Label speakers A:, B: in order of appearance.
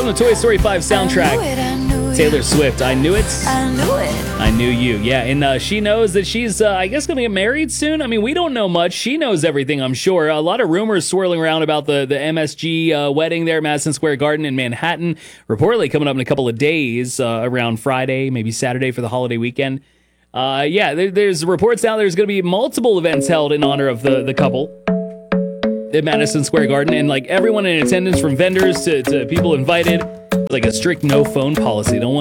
A: from the Toy Story 5 soundtrack. Taylor Swift, I Knew It. I Knew You. Yeah, and she knows that she's, I guess, going to get married soon. I mean, we don't know much. She knows everything, I'm sure. A lot of rumors swirling around about the MSG wedding there at Madison Square Garden in Manhattan. Reportedly coming up in a couple of days, around Friday, maybe Saturday for the holiday weekend. There's reports now there's going to be multiple events held in honor of the couple at Madison Square Garden, and like everyone in attendance, from vendors to people invited, like a strict no phone policy. Don't want